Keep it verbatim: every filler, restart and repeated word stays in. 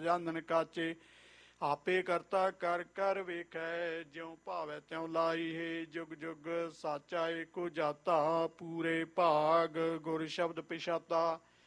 ਰਾਂਧਨ ਕਾਚੇ। ਆਪੇ ਕਰਤਾ ਕਰ ਕਰ ਵੇਖੈ, ਜਿਉ ਭਾਵੈ ਤਿਉ ਲਾਈ ਹੈ। ਜੁਗ ਜੁਗ ਸਾਚਾ ਏਕੋ ਜਾਤਾ, ਪੂਰੇ ਭਾਗ ਗੁਰ ਸ਼ਬਦ ਪਿਛਾਤਾ।